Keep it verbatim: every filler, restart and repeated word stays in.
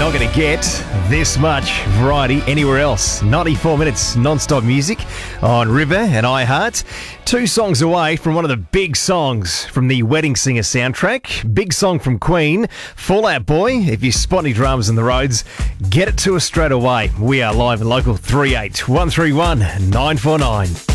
not going to get this much variety anywhere else. ninety-four minutes non-stop music on River and iHeart. Two songs away from one of the big songs from the Wedding Singer soundtrack. Big song from Queen, Fall Out Boy. If you spot any dramas in the roads, get it to us straight away. We are live and local, three eight one three one nine four nine.